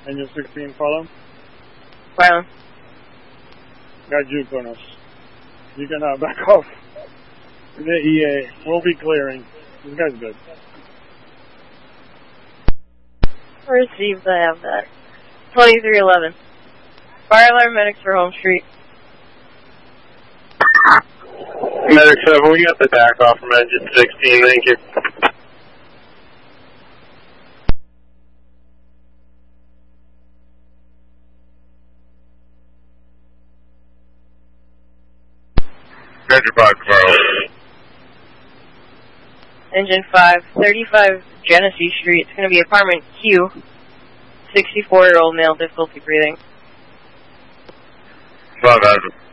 Engine 16, follow. File. Got juke on us. You can back off. The EA. We'll be clearing. This guy's good. Received, I have that. 2311. Fire alarm medics for Home Street. Medic 7, we got the back off from engine 16, thank you. Engine 5, tomorrow. Engine 5, 35 Genesee Street. It's going to be apartment Q. 64-year-old male, difficulty breathing. 5 has it.